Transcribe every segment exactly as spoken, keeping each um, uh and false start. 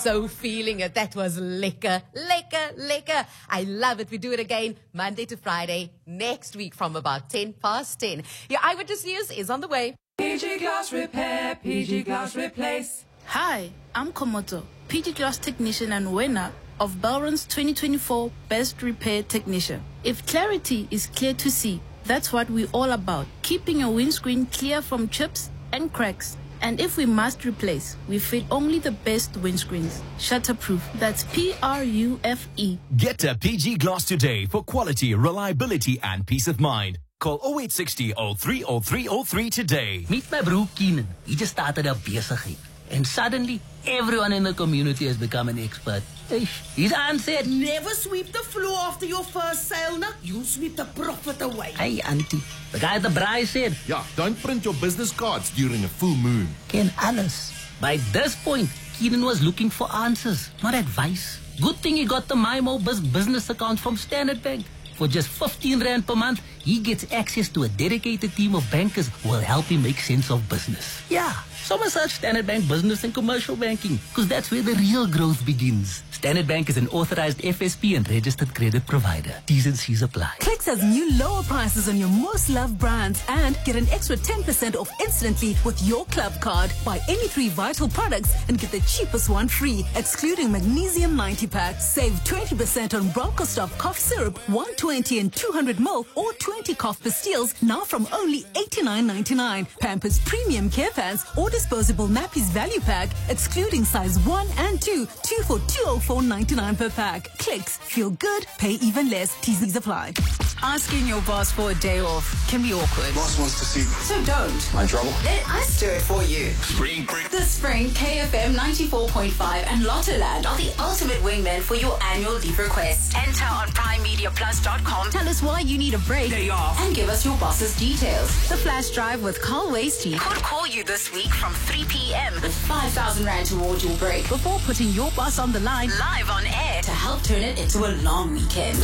so feeling it. That was lekker, lekker, lekker. I love it. We do it again Monday to Friday next week from about ten past ten. Your Eyewitness News is on the way. P G Glass Repair, P G Glass Replace. Hi, I'm Komoto, P G Glass Technician and winner of Belron's twenty twenty-four Best Repair Technician. If clarity is clear to see, that's what we're all about, keeping your windscreen clear from chips and cracks. And if we must replace, we fit only the best windscreens. Shutterproof, that's P R U F E. Get to P G Glass today for quality, reliability and peace of mind. Call oh eight six oh, oh three oh three oh three today. Meet my bro Keenan. He just started a besigheid. And suddenly, everyone in the community has become an expert. His aunt said, never sweep the floor after your first sale, no? You sweep the profit away. Hey, auntie. The guy at the braai said, yeah, don't print your business cards during a full moon. Ken alles. By this point, Keenan was looking for answers, not advice. Good thing he got the MyMoBiz business account from Standard Bank. For just fifteen rand per month, he gets access to a dedicated team of bankers who will help him make sense of business. Yeah, so massage Standard Bank Business and Commercial Banking, because that's where the real growth begins. Standard Bank is an authorized F S P and registered credit provider. T's and C's apply. Clicks has new lower prices on your most loved brands and get an extra ten percent off instantly with your club card. Buy any three Vital products and get the cheapest one free, excluding Magnesium ninety pack. Save twenty percent on Bronchostop cough syrup, one twenty and two hundred milliliters or twenty cough pastilles, now from only eighty-nine ninety-nine. Pampers Premium Care Pants or disposable nappies value pack, excluding size one and two, two for two oh four ninety-nine per pack. Clicks, feel good, pay even less. T's apply. Asking your boss for a day off can be awkward. Boss wants to see me. So don't. I'm in trouble. Let us do it for you. Spring break. This spring, K F M ninety-four point five and Lottoland are the ultimate wingmen for your annual leave request. Enter on prime media plus dot com. Tell us why you need a break. Day off. And give us your boss's details. The Flash Drive with Carl Wasty could call you this week from three p.m. with five thousand rand towards your break before putting your boss on the line live on air to help turn it into a long weekend.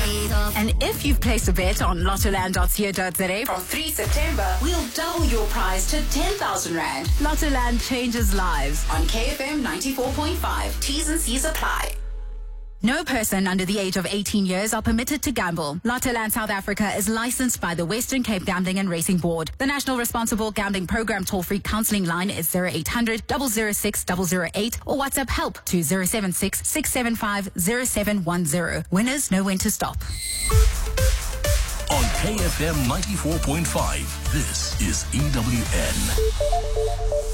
And if you've placed a bet on lottoland dot co dot za from three September, we'll double your prize to ten thousand rand. Lottoland changes lives on K F M ninety-four point five. T's and C's apply. No person under the age of eighteen years are permitted to gamble. Lottoland South Africa is licensed by the Western Cape Gambling and Racing Board. The National Responsible Gambling Program toll-free counselling line is zero eight hundred, double oh six, double oh eight or WhatsApp help to zero seven six, six seven five, zero seven one zero. Winners know when to stop. On K F M ninety-four point five, this is E W N.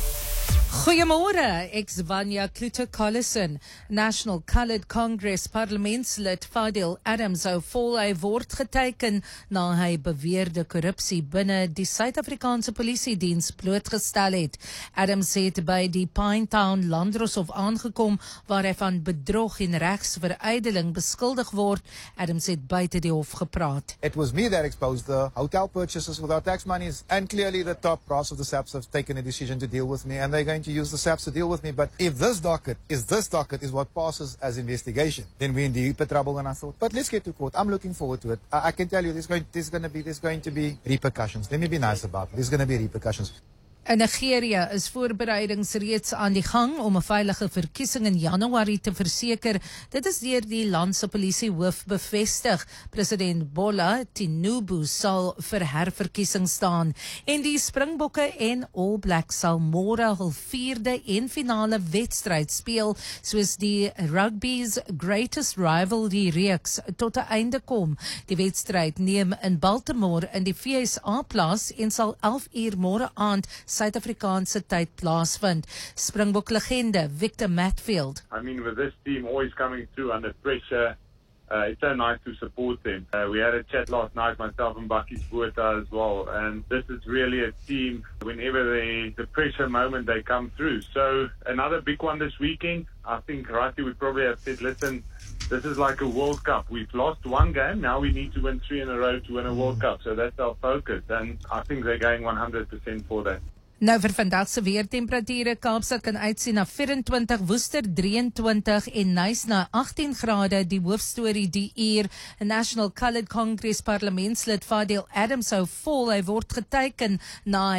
Goeiemôre, ek's Vanya Kluter-Collison. National Coloured Congress parlementslid Fadil Adams sou vol hy word geteken na hy beweerde korrupsie binne die Suid-Afrikaanse Polisiediens blootgestel het. Adams het by die Pinetown Landdroshof aangekom waar hy van bedrog en regsverydeling beskuldig word. Adams het buite die hof gepraat. It was me that exposed the hotel purchases with our tax monies, and clearly the top brass of the S A P S have taken a decision to deal with me, and they're going to use the S A P S to deal with me. But if this docket is this docket is what passes as investigation, then we're in deeper trouble. And I thought, but let's get to court. I'm looking forward to it. I, I can tell you, there's going, there's going to be, there's going to be repercussions. Let me be nice about it. There's going to be repercussions. In Nigeria is voorbereidings reeds aan die gang om 'n veilige verkiesing in Januarie te verseker. Dit is deur die land se polisiehoof bevestig. President Bola Tinubu sal vir herverkiesing staan. En die Springbokke en All Blacks sal môre hul vierde en finale wedstryd speel, soos die rugby's greatest rivalry reeks tot 'n einde kom. Die wedstryd neem in Baltimore in die V S A plaas en sal elf uur môre aand Suid-Afrikaanse tyd plaasvind. Springbok legende Victor Matfield. I mean, with this team always coming through under pressure, uh, it's so nice to support them. Uh, we had a chat last night, myself and Bucky Spuita as well, and this is really a team, whenever they, the pressure moment, they come through. So another big one this weekend. I think Rati would probably have said, listen, this is like a World Cup. We've lost one game, now we need to win three in a row to win a World Cup. So that's our focus, and I think they're going one hundred percent for that. Nou vir vandag se weertemperature, Kaapstad kan uitsien na vyf-en-twintig, Woester drie-en-twintig en Nys na agttien grade. Die hoofstorie die uur. 'n National Coloured Congress parlementslid Fadil Adams sou vol hy word geteken na